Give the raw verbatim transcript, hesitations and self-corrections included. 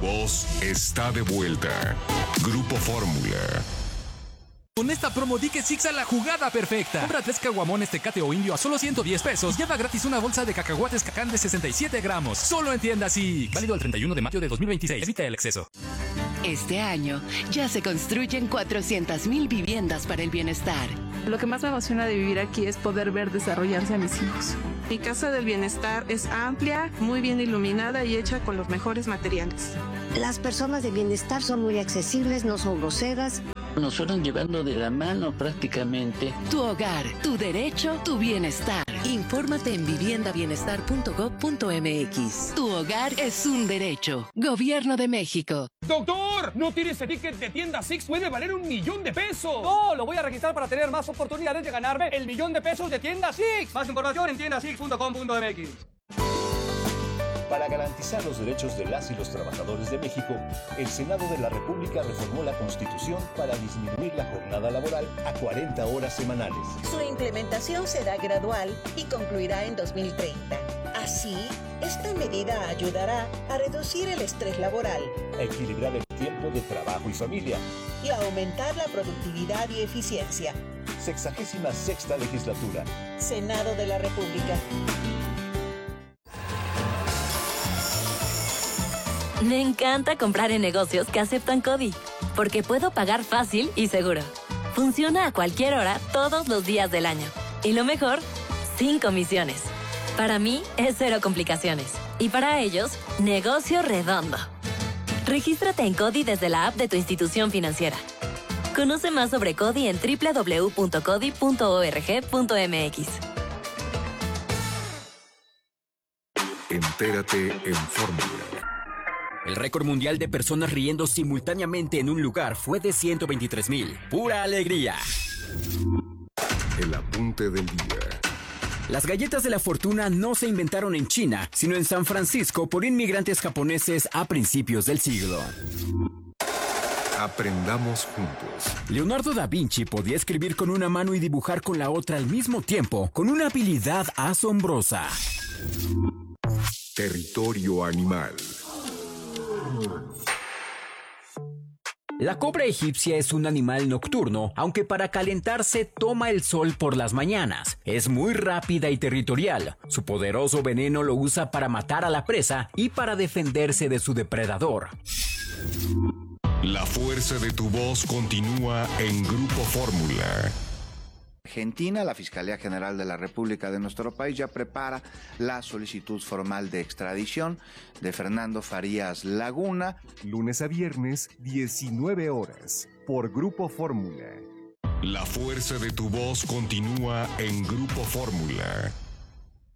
voz está de vuelta. Grupo Fórmula. Con esta promo di que Six a la jugada perfecta. Compra tres caguamones Tecate o Indio a solo ciento diez pesos. Lleva gratis una bolsa de cacahuates Cacán de sesenta y siete gramos. Solo en tiendas Six. Válido el treinta y uno de mayo de dos mil veintiséis. Evita el exceso. Este año ya se construyen cuatrocientas mil viviendas para el bienestar. Lo que más me emociona de vivir aquí es poder ver desarrollarse a mis hijos. Mi casa del bienestar es amplia, muy bien iluminada y hecha con los mejores materiales. Las personas de bienestar son muy accesibles, no son groseras. Nos fueron llevando de la mano prácticamente. Tu hogar, tu derecho, tu bienestar. Infórmate en vivienda bienestar punto gob punto mx. Tu hogar es un derecho. Gobierno de México. ¡Doctor! ¡No tire ese ticket de tienda Six! ¡Puede valer un millón de pesos! ¡No! Lo voy a registrar para tener más oportunidades de ganarme el millón de pesos de tienda Six. Más información en tienda six punto com punto mx. Para garantizar los derechos de las y los trabajadores de México, el Senado de la República reformó la Constitución para disminuir la jornada laboral a cuarenta horas semanales. Su implementación será gradual y concluirá en dos mil treinta. Así, esta medida ayudará a reducir el estrés laboral, a equilibrar el tiempo de trabajo y familia y a aumentar la productividad y eficiencia. Sexagésima sexta legislatura. Senado de la República. Me encanta comprar en negocios que aceptan CODI, porque puedo pagar fácil y seguro. Funciona a cualquier hora, todos los días del año. Y lo mejor, sin comisiones. Para mí, es cero complicaciones. Y para ellos, negocio redondo. Regístrate en CODI desde la app de tu institución financiera. Conoce más sobre CODI en doble u doble u doble u punto codi punto org punto mx. Entérate en Fórmula. El récord mundial de personas riendo simultáneamente en un lugar fue de ciento veintitrés mil. ¡Pura alegría! El apunte del día. Las galletas de la fortuna no se inventaron en China, sino en San Francisco por inmigrantes japoneses a principios del siglo. Aprendamos juntos. Leonardo da Vinci podía escribir con una mano y dibujar con la otra al mismo tiempo, con una habilidad asombrosa. Territorio animal. La cobra egipcia es un animal nocturno, aunque para calentarse toma el sol por las mañanas. Es muy rápida y territorial. Su poderoso veneno lo usa para matar a la presa y para defenderse de su depredador. La fuerza de tu voz continúa en Grupo Fórmula. Argentina, la Fiscalía General de la República de nuestro país ya prepara la solicitud formal de extradición de Fernando Farías Laguna. Lunes a viernes, diecinueve horas, por Grupo Fórmula. La fuerza de tu voz continúa en Grupo Fórmula.